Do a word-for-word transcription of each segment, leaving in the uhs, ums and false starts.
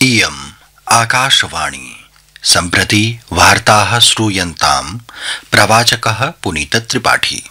इयम् आकाशवाणी सम्प्रति वार्ताः श्रूयन्ताम् प्रवाचकः पुनीत त्रिपाठी।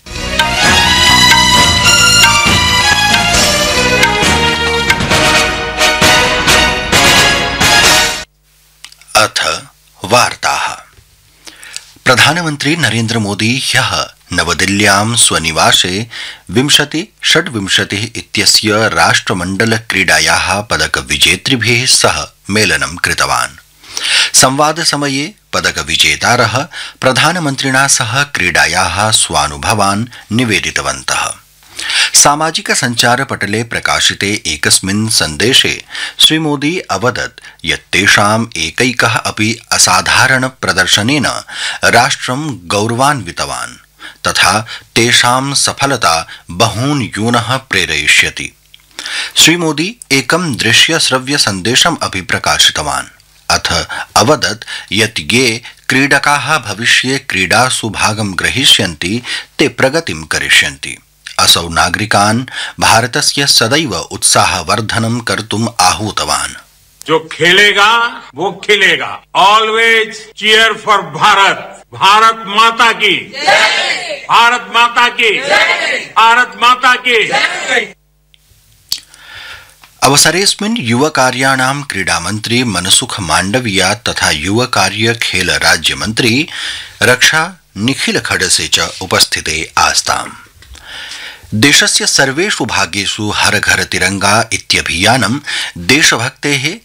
अथ वार्ताः। प्रधानमन्त्री नरेन्द्र मोदी ह्यः नवदिल्ल्यां स्वनिवासे विंशति षड्विंशतिः इत्यस्य राष्ट्रमण्डल क्रीडायाः पदक विजेतृभिः सह मेलनं कृतवान्। संवाद समये पदक विजेतारः प्रधानमन्त्रिणा सह क्रीडायाः स्वानुभवान् निवेदितवन्तः। सामाजिक संचार पटले प्रकाशिते एकस्मिन् सन्देशे श्रीमोदी अवदत् यत् तेषाम् एकैकः अपि असाधारण प्रदर्शनेन राष्ट्रं गौरवान्वितवान् तथा तेषां सफलता बहून् यूनः प्रेरयिष्यति। श्रीमोदी एकं दृश्य श्रव्य सन्देशम् अपि प्रकाशितवान्। अथ अवदत् यत् ये क्रीडकाः भविष्ये क्रीडासु भागं ग्रहीष्यन्ति ते प्रगतिं करिष्यन्ति। असौ नागरिकान् भारतस्य सदैव उत्साहवर्धनं कर्तुम् आहूतवान्। जो खेलेगा वो खिलेगा। Always cheer for Bharat. Bharat माता की जय। भारत माता की जय। भारत माता की जय। अवसरेऽस्मिन् युवकार्याणां क्रीडामन्त्री मनसुख माण्डविया तथा युवकार्य खेल राज्यमन्त्री रक्षा निखिल खडसे च उपस्थिते आस्ताम्। देशस्य सर्वेषु भागेषु हर घर तिरंगा इत्यभियानं देशभक्तेः